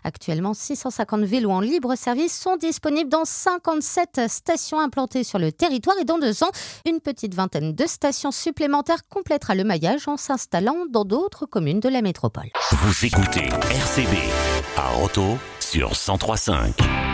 Actuellement, 650 vélos en libre service sont disponibles dans 57 stations implantées sur le territoire et dans 2 ans, une petite vingtaine de stations supplémentaires complétera le maillage en s'installant dans d'autres communes de la métropole. Vous écoutez RCV à Roto sur 103.5.